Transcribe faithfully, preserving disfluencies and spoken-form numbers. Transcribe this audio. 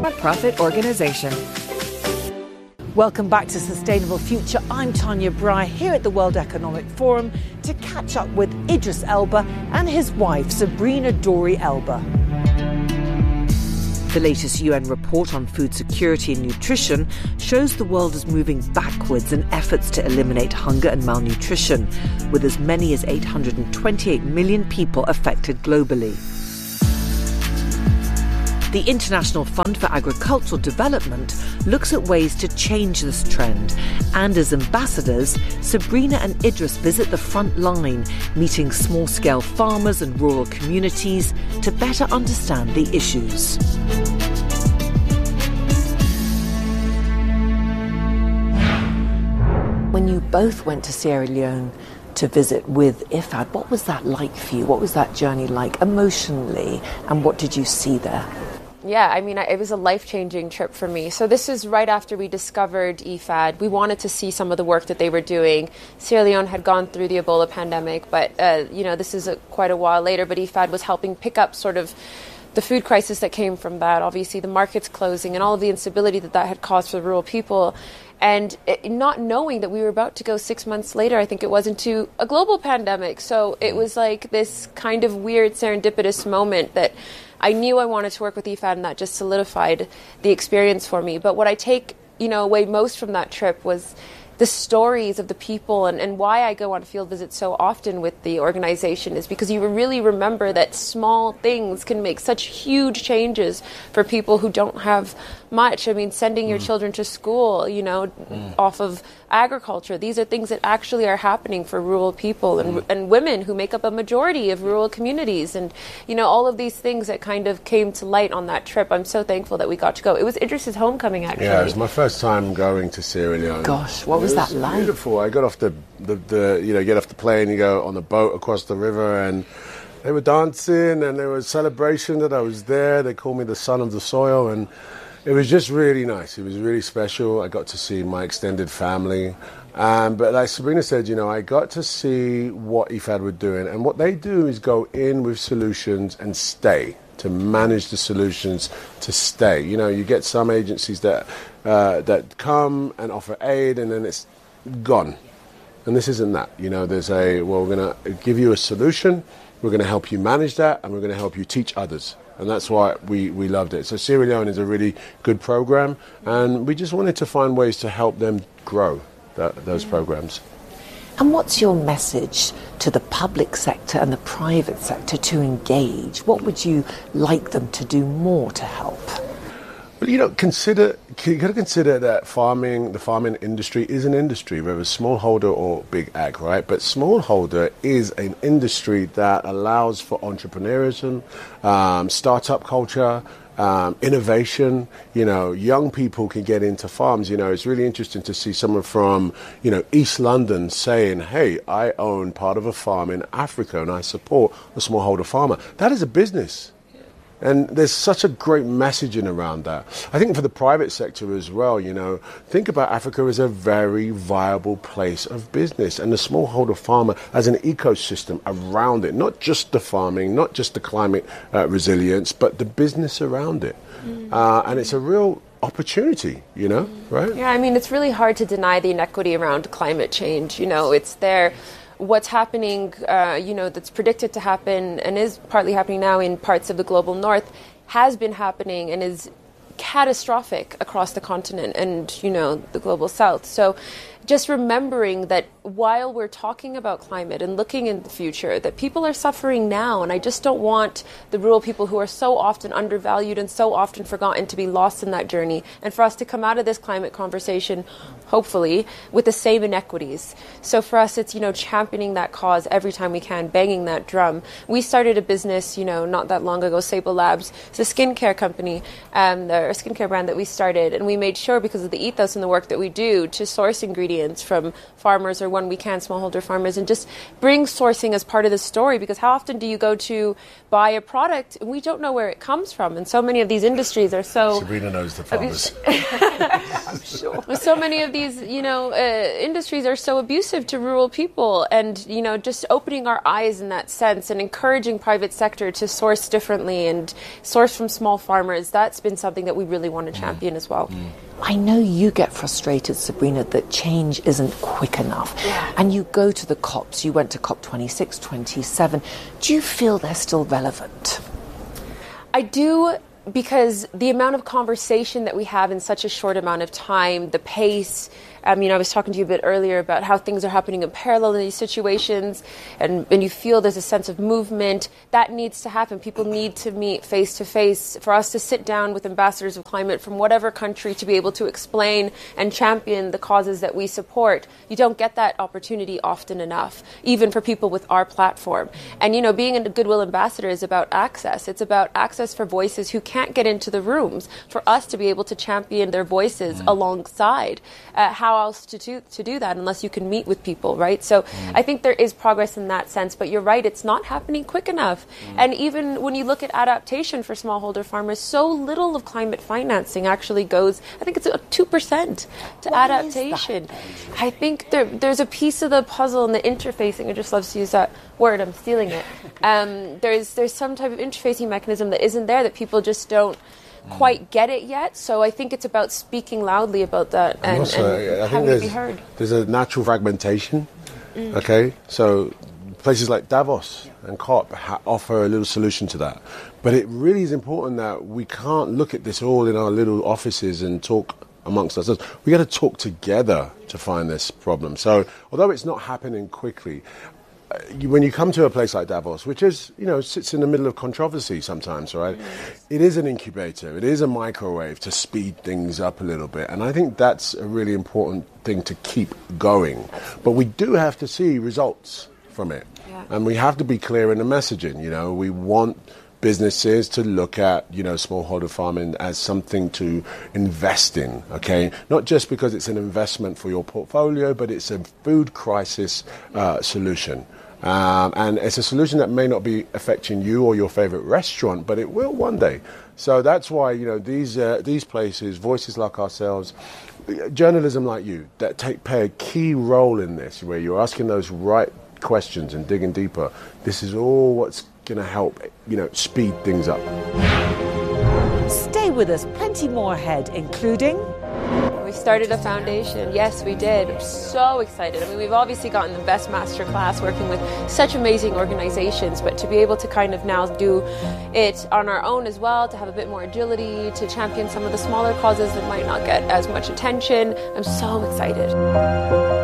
not-for-profit organization. Welcome back to Sustainable Future. I'm Tanya Bry here at the World Economic Forum to catch up with Idris Elba and his wife, Sabrina Dori Elba. The latest U N report on food security and nutrition shows the world is moving backwards in efforts to eliminate hunger and malnutrition, with as many as eight hundred twenty-eight million people affected globally. The International Fund for Agricultural Development looks at ways to change this trend. And as ambassadors, Sabrina and Idris visit the front line, meeting small-scale farmers and rural communities to better understand the issues. When you both went to Sierra Leone to visit with IFAD, what was that like for you? What was that journey like emotionally? And what did you see there? Yeah, I mean, it was a life-changing trip for me. So this is right after we discovered I F A D. We wanted to see some of the work that they were doing. Sierra Leone had gone through the Ebola pandemic, but, uh, you know, this is a, quite a while later. But I F A D was helping pick up sort of the food crisis that came from that. Obviously, the markets closing and all of the instability that that had caused for rural people. And it, not knowing that we were about to go six months later, I think it was, into a global pandemic. So it was like this kind of weird serendipitous moment that I knew I wanted to work with I F A D, and that just solidified the experience for me. But what I take, you know, away most from that trip was the stories of the people, and, and why I go on field visits so often with the organization is because you really remember that small things can make such huge changes for people who don't have much. I mean, sending your mm. children to school, you know, mm. off of agriculture. These are things that actually are happening for rural people and, mm. and women who make up a majority of rural communities. And, you know, all of these things that kind of came to light on that trip. I'm so thankful that we got to go. It was Idris's homecoming, actually. Yeah, it was my first time going to Sierra Leone. Gosh, what was, was that like? Beautiful. I got off the, the, the, you know, get off the plane, you go on the boat across the river, and they were dancing and there was celebration that I was there. They called me the son of the soil, and it was just really nice. It was really special. I got to see my extended family. Um, but like Sabrina said, you know, I got to see what I F A D were doing. And what they do is go in with solutions and stay, to manage the solutions to stay. You know, you get some agencies that uh, that come and offer aid and then it's gone. And this isn't that. You know, there's a, well, we're going to give you a solution, we're going to help you manage that, and we're going to help you teach others. And that's why we, we loved it. So Sierra Leone is a really good program, and we just wanted to find ways to help them grow that, those programs. And what's your message to the public sector and the private sector to engage? What would you like them to do more to help? Well, you know, consider you got to consider that farming, the farming industry is an industry, whether smallholder or big ag, right? But smallholder is an industry that allows for entrepreneurship, um, startup culture, um, innovation. You know, young people can get into farms. You know, it's really interesting to see someone from, you know, East London saying, "Hey, I own part of a farm in Africa and I support a smallholder farmer." That is a business. And there's such a great messaging around that. I think for the private sector as well, you know, think about Africa as a very viable place of business, and the smallholder farmer as an ecosystem around it, not just the farming, not just the climate uh, resilience, but the business around it. Mm. Uh, and it's a real opportunity, you know, right? Yeah, I mean, it's really hard to deny the inequity around climate change. You know, it's there. What's happening, uh, you know, that's predicted to happen and is partly happening now in parts of the global north has been happening and is catastrophic across the continent and, you know, the global south. So just remembering that while we're talking about climate and looking in the future, that people are suffering now. And I just don't want the rural people who are so often undervalued and so often forgotten to be lost in that journey. And for us to come out of this climate conversation, hopefully, with the same inequities. So for us, it's, you know, championing that cause every time we can, banging that drum. We started a business, you know, not that long ago, Sable Labs. It's a skincare company, um, or a skincare brand that we started. And we made sure, because of the ethos and the work that we do, to source ingredients from farmers, or when we can, smallholder farmers, and just bring sourcing as part of the story. Because how often do you go to buy a product and we don't know where it comes from? And so many of these industries are so... Sabrina knows the farmers. I'm sure. So many of these, you know, uh, industries are so abusive to rural people, and, you know, just opening our eyes in that sense and encouraging private sector to source differently and source from small farmers. That's been something that we really want to champion as well. I know you get frustrated, Sabrina, that change isn't quick enough. Yeah. And you go to the COPs, you went to COP twenty-six, twenty-seven. Do you feel they're still relevant? I do, because the amount of conversation that we have in such a short amount of time, the pace. I mean, I was talking to you a bit earlier about how things are happening in parallel in these situations, and, and you feel there's a sense of movement. That needs to happen. People need to meet face to face. For us to sit down with ambassadors of climate from whatever country to be able to explain and champion the causes that we support, you don't get that opportunity often enough, even for people with our platform. And, you know, being a Goodwill ambassador is about access. It's about access for voices who can't get into the rooms, for us to be able to champion their voices mm. alongside. Uh, how else to do, to do that unless you can meet with people, right? So mm. I think there is progress in that sense, but you're right, it's not happening quick enough. Mm. And even when you look at adaptation for smallholder farmers, so little of climate financing actually goes, I think it's two percent to Why adaptation. I think there, there's a piece of the puzzle in the interfacing. I just love to use that word, I'm stealing it. Um, there's, there's some type of interfacing mechanism that isn't there, that people just don't quite get it yet. So I think it's about speaking loudly about that and, and, also, and I having think it be heard. There's a natural fragmentation. Mm. Okay, so places like Davos and COP ha- offer a little solution to that. But it really is important that we can't look at this all in our little offices and talk amongst ourselves. We got to talk together to find this problem. So although it's not happening quickly, You, when you come to a place like Davos, which is, you know, sits in the middle of controversy sometimes, right? Mm. It is an incubator. It is a microwave to speed things up a little bit. And I think that's a really important thing to keep going. But we do have to see results from it. Yeah. And we have to be clear in the messaging. You know, we want businesses to look at, you know, smallholder farming as something to invest in, okay? Not just because it's an investment for your portfolio, but it's a food crisis uh, solution. Um, and it's a solution that may not be affecting you or your favorite restaurant, but it will one day. So that's why, you know, these uh, these places, voices like ourselves, journalism like you, that take play a key role in this, where you're asking those right questions and digging deeper. This is all what's going to help, you know, speed things up. Stay with us, plenty more ahead, including... We started a foundation. Yes, we did. I'm so excited. I mean, we've obviously gotten the best master class working with such amazing organizations, but to be able to kind of now do it on our own as well, to have a bit more agility, to champion some of the smaller causes that might not get as much attention, I'm so excited.